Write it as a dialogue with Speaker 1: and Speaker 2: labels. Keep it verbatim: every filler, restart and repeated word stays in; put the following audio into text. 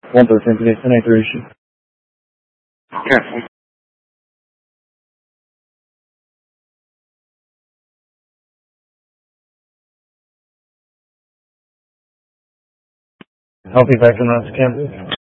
Speaker 1: one thirteen, today's ten eighty-three issue.
Speaker 2: Cancel.
Speaker 1: Healthy vaccine runs campus.